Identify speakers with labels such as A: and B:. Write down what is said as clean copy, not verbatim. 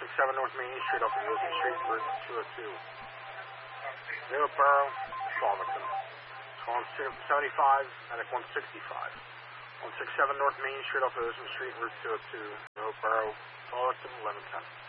A: 167 North Main Street off of Wilson Street, route 202. Newark Borough, Farmington. Calling 75, medic 165. 167 North Main Street off of Wilson Street, route 202. Newark Borough, Farmington, 1110.